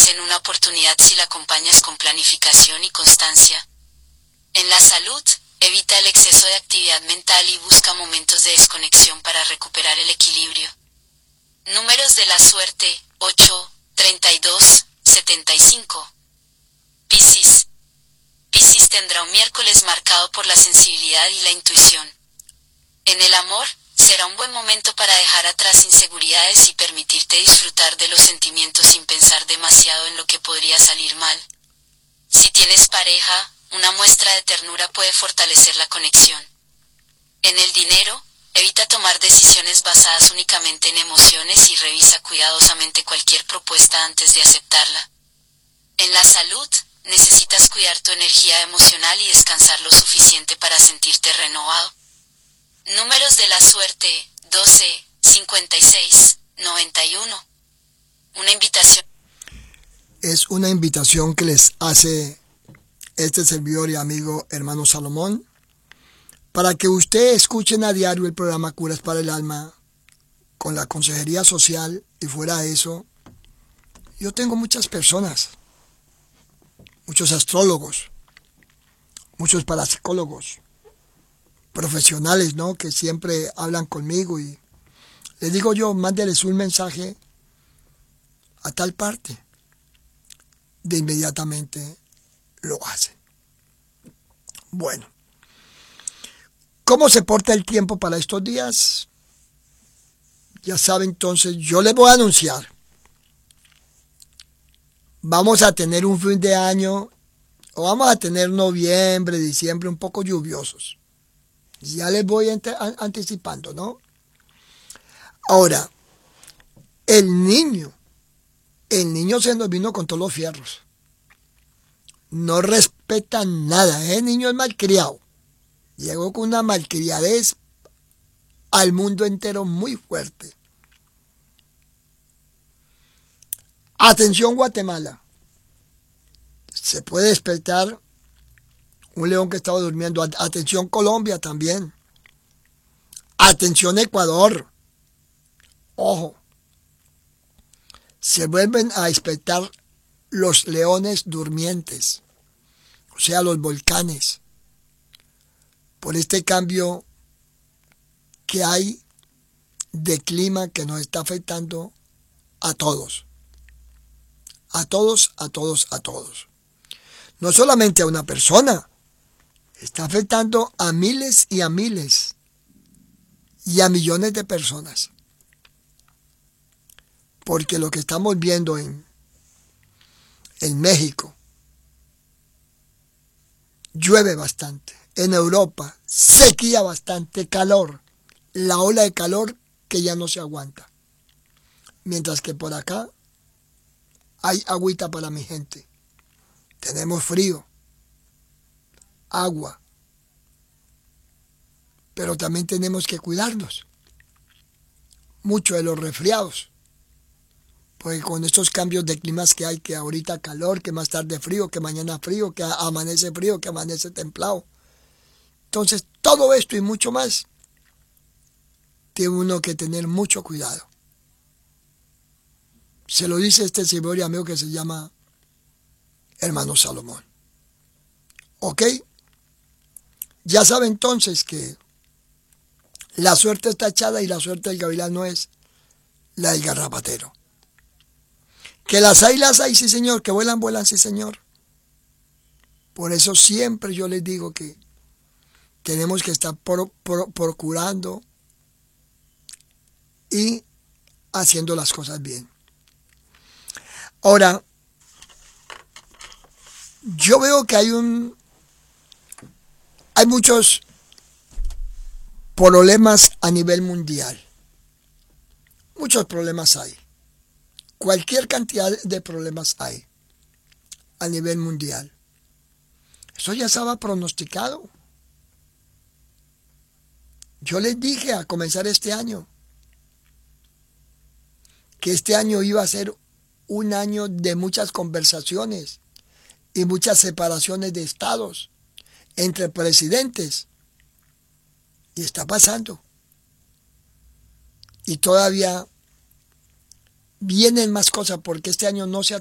en una oportunidad si la acompañas con planificación y constancia. En la salud, evita el exceso de actividad mental y busca momentos de desconexión para recuperar el equilibrio. Números de la suerte: 8, 32, 75. Piscis. Piscis tendrá un miércoles marcado por la sensibilidad y la intuición. En el amor, será un buen momento para dejar atrás inseguridades y permitirte disfrutar de los sentimientos sin pensar demasiado en lo que podría salir mal. Si tienes pareja, una muestra de ternura puede fortalecer la conexión. En el dinero, evita tomar decisiones basadas únicamente en emociones y revisa cuidadosamente cualquier propuesta antes de aceptarla. En la salud, necesitas cuidar tu energía emocional y descansar lo suficiente para sentirte renovado. Números de la suerte: 12, 56, 91. Una invitación. Es una invitación que les hace este servidor y amigo hermano Salomón, para que ustedes escuchen a diario el programa Curas para el Alma con la consejería social. Y fuera de eso, yo tengo muchas personas, muchos astrólogos, muchos parapsicólogos, profesionales, ¿no?, que siempre hablan conmigo y les digo yo, mándeles un mensaje a tal parte. De inmediatamente lo hacen. Bueno, ¿cómo se porta el tiempo para estos días? Ya saben, entonces yo les voy a anunciar. Vamos a tener un fin de año, o vamos a tener noviembre, diciembre un poco lluviosos. Ya les voy anticipando, ¿no? Ahora, el niño se nos vino con todos los fierros. No respeta nada, el niño es malcriado. Llegó con una malcriadez al mundo entero muy fuerte. Atención Guatemala. Se puede despertar un león que estaba durmiendo. Atención Colombia también. Atención Ecuador. Ojo. Se vuelven a despertar los leones durmientes, o sea, los volcanes, por este cambio que hay de clima que nos está afectando a todos. A todos, a todos, a todos. No solamente a una persona, está afectando a miles y a miles y a millones de personas. Porque lo que estamos viendo en México, llueve bastante. En Europa, sequía bastante, calor. La ola de calor que ya no se aguanta. Mientras que por acá hay agüita para mi gente. Tenemos frío, agua. Pero también tenemos que cuidarnos mucho de los resfriados. Porque con estos cambios de climas que hay, que ahorita calor, que más tarde frío, que mañana frío, que amanece templado. Entonces, todo esto y mucho más, tiene uno que tener mucho cuidado. Se lo dice este servidor y amigo que se llama hermano Salomón. ¿Ok? Ya sabe entonces que la suerte está echada y la suerte del gavilán no es la del garrapatero. Que las hay, sí señor, que vuelan, sí señor. Por eso siempre yo les digo que tenemos que estar procurando y haciendo las cosas bien. Ahora, yo veo que hay muchos problemas a nivel mundial. Muchos problemas hay. Cualquier cantidad de problemas hay a nivel mundial. Eso ya estaba pronosticado. Yo les dije a comenzar este año que este año iba a ser un año de muchas conversaciones y muchas separaciones de estados entre presidentes. Y está pasando. Y todavía vienen más cosas porque este año no se ha